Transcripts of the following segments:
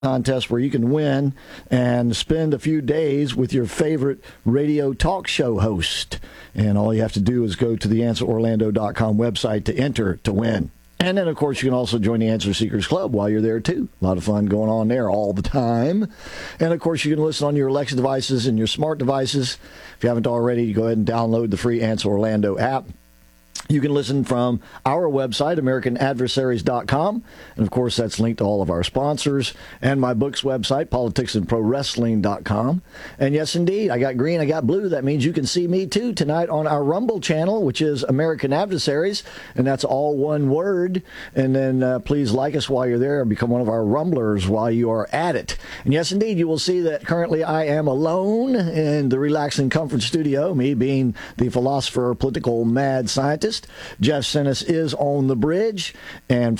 contest where you can win and spend a few days with your favorite radio talk show host. And all you have to do is go to the AnswerOrlando.com website to enter to win. And then, of course, you can also join the Answer Seekers Club while you're there, too. A lot of fun going on there all the time. And, of course, you can listen on your Alexa devices and your smart devices. If you haven't already, go ahead and download the free Answer Orlando app. You can listen from our website, AmericanAdversaries.com. And, of course, that's linked to all of our sponsors. And my book's website, PoliticsandProWrestling.com. And, yes, indeed, I got green, I got blue. That means you can see me, too, tonight on our Rumble channel, which is American Adversaries. And that's all one word. And then please like us while you're there and become one of our Rumblers while you are at it. And, yes, indeed, you will see that currently I am alone in the Relaxing Comfort Studio, me being the philosopher, political mad scientist. Jeff Sinis is on the bridge, and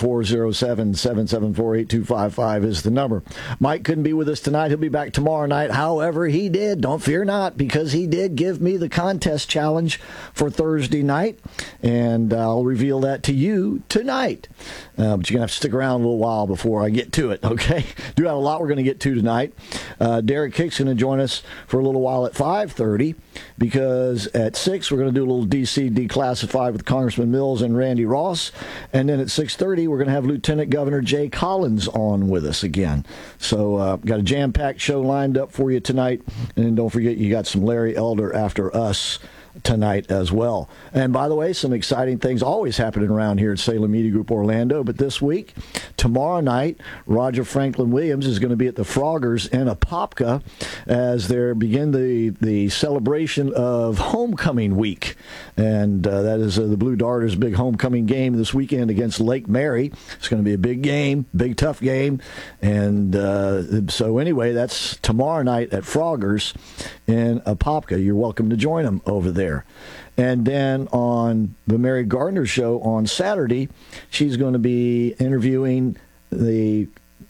407-774-8255 is the number. Mike couldn't be with us tonight. He'll be back tomorrow night. However, he did, don't fear not, because he did give me the contest challenge for Thursday night, and I'll reveal that to you tonight. But you're going to have to stick around a little while before I get to it, okay? Do have a lot we're going to get to tonight. Derek Hick's going to join us for a little while at 5:30, because at 6 we're going to do a little DC Declassified with Congressman Mills and Randy Ross. And then at 6:30, we're going to have Lieutenant Governor Jay Collins on with us again. So got a jam-packed show lined up for you tonight. And don't forget, you got some Larry Elder after us tonight as well. And by the way, some exciting things always happening around here at Salem Media Group Orlando. But this week, tomorrow night, Roger Franklin Williams is going to be at the Froggers in Apopka as they begin the celebration of Homecoming Week. And that is the Blue Darters' big homecoming game this weekend against Lake Mary. It's going to be a big game, big tough game. And so anyway, that's tomorrow night at Froggers in Apopka. You're welcome to join them over there. And then on the Mary Gardner Show on Saturday, she's going to be interviewing the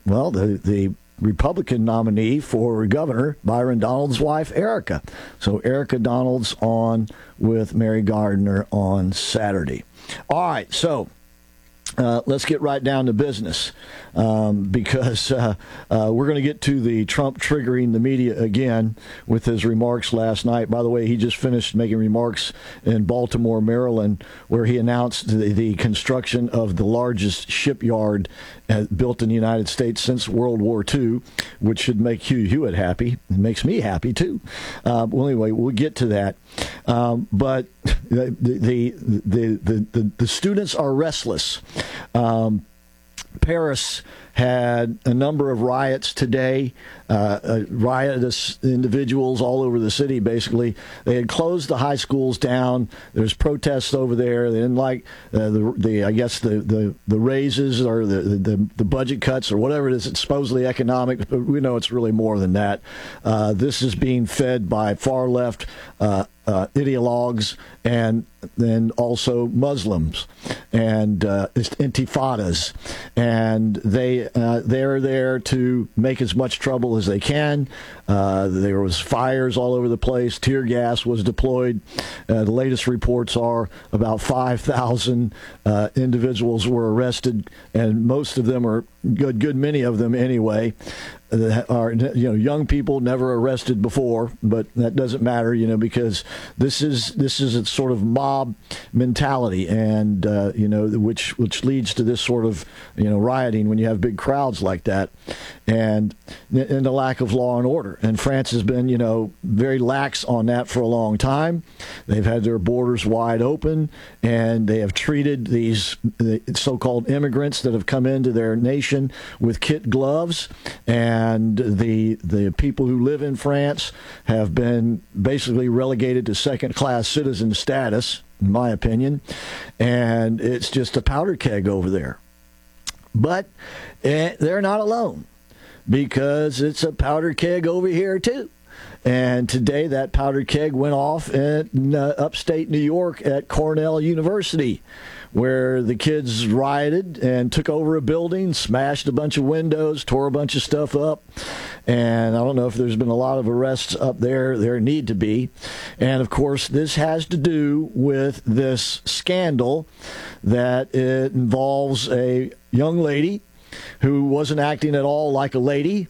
Republican nominee for governor, Byron Donald's wife, Erica. So Erica Donald's on with Mary Gardner on Saturday. All right, so let's get right down to business, because we're going to get to the Trump triggering the media again with his remarks last night. By the way, he just finished making remarks in Baltimore, Maryland, where he announced the construction of the largest shipyard built in the United States since World War II, which should make Hugh Hewitt happy. It makes me happy, too. Well, anyway, we'll get to that. But the students are restless. Paris had a number of riots today, riotous individuals all over the city, basically. They had closed the high schools down. There's protests over there. They didn't like the raises or the budget cuts or whatever it is. It's supposedly economic, but we know it's really more than that. This is being fed by far-left ideologues and then also Muslims and intifadas, and they're there to make as much trouble as they can. There was fires all over the place. Tear gas was deployed. The latest reports are about 5,000 individuals were arrested, and most of them are good many of them anyway. Are young people never arrested before, but that doesn't matter, because this is a sort of mob mentality, and which leads to this sort of rioting when you have big crowds like that, and the lack of law and order. And France has been very lax on that for a long time. They've had their borders wide open, and they have treated these so-called immigrants that have come into their nation with kid gloves. And the people who live in France have been basically relegated to second-class citizen status, in my opinion. And it's just a powder keg over there. But they're not alone, because it's a powder keg over here, too. And today that powder keg went off in upstate New York at Cornell University, where the kids rioted and took over a building, smashed a bunch of windows, tore a bunch of stuff up. And I don't know if there's been a lot of arrests up there. There need to be. And, of course, this has to do with this scandal that it involves a young lady who wasn't acting at all like a lady.